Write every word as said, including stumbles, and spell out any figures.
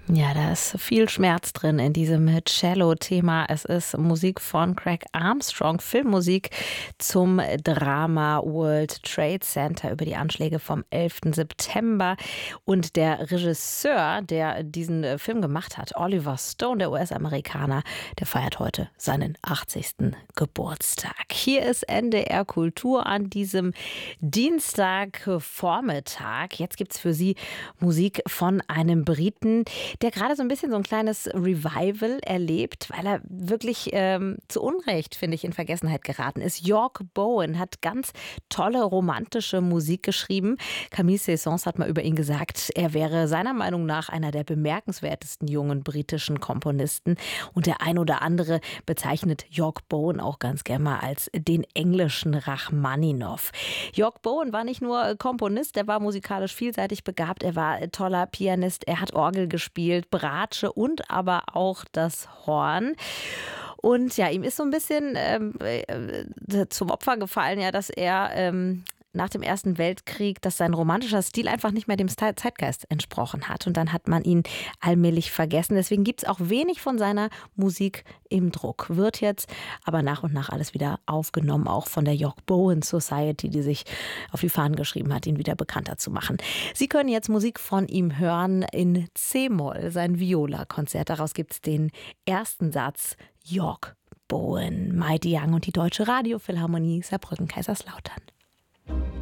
Ja, da ist viel Schmerz drin in diesem Cello-Thema. Es ist Musik von Craig Armstrong, Filmmusik zum Drama World Trade Center über die Anschläge vom elften September. Und der Regisseur, der diesen äh, Film gemacht hat, Oliver Stone, der U S-Amerikaner, der feiert heute seinen achtzigsten Geburtstag. Hier ist N D R Kultur an diesem Dienstagvormittag. Jetzt gibt es für Sie Musik von einem Briten, der gerade so ein bisschen so ein kleines Revival erlebt, weil er wirklich ähm, zu Unrecht, finde ich, in Vergessenheit geraten ist. York Bowen hat ganz tolle romantische Musik geschrieben. Camille Saint-Saëns hat mal über ihn gesagt, er wäre seiner Meinung nach einer der bemerkenswertesten jungen britischen Komponisten. Und der ein oder andere bezeichnet York Bowen auch ganz gerne mal als den englischen Rachmaninow. York Bowen war nicht nur Komponist, er war musikalisch vielseitig begabt, er war toller Pianist, er hat Orgel gespielt, Bratsche und aber auch das Horn. Und ja, ihm ist so ein bisschen ähm, äh, zum Opfer gefallen, ja, dass er ähm, nach dem Ersten Weltkrieg, dass sein romantischer Stil einfach nicht mehr dem Zeitgeist entsprochen hat. Und dann hat man ihn allmählich vergessen. Deswegen gibt es auch wenig von seiner Musik im Druck. Wird jetzt aber nach und nach alles wieder aufgenommen, auch von der York Bowen Society, die sich auf die Fahnen geschrieben hat, ihn wieder bekannter zu machen. Sie können jetzt Musik von ihm hören in C-Moll, sein Viola-Konzert. Daraus gibt es den ersten Satz, York Bowen, Mighty Young und die Deutsche Radiophilharmonie Saarbrücken-Kaiserslautern.